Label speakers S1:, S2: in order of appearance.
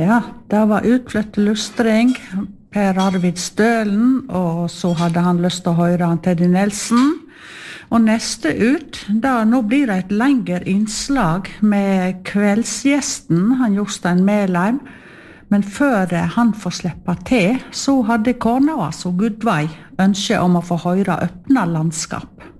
S1: Ja, det var utflytt lustring, Per Arvid Stølen, og så hadde han lyst til å høre han Teddy Nelson. Og neste ut, nå blir det et lengre innslag med kveldsgjesten, han Jostein Melheim. Men før han får slippe til, så hadde kona, altså Gudveig, ønske om å få høre Øpna landskap.